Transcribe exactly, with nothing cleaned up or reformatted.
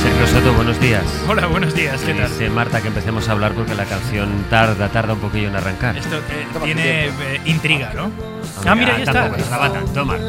Sergio Soto, buenos días. Hola, buenos días, ¿qué tal? Dice Marta que empecemos a hablar porque la canción tarda, tarda un poquillo en arrancar. Esto eh, tiene eh, intriga, ¿no? Hombre, Ah, mira, ya está. tampoco, estaba tanto, Marta.